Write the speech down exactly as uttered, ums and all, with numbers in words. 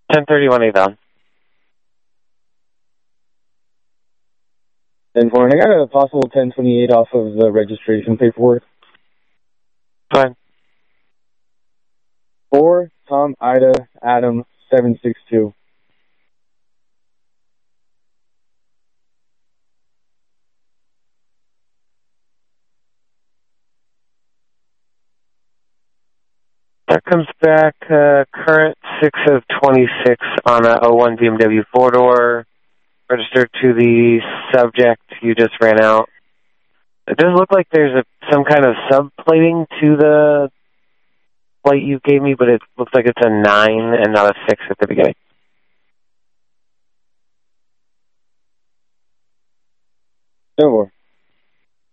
ten thirty-one eighbound. ten four, and I got a possible ten twenty-eight off of the registration paperwork. Fine. four, Tom, Ida, Adam, seven six two. That comes back, uh, current six of twenty-six on a oh one B M W four-door, registered to the subject you just ran out. It does look like there's a, some kind of subplating to the plate you gave me, but it looks like it's a nine and not a six at the beginning. ten four.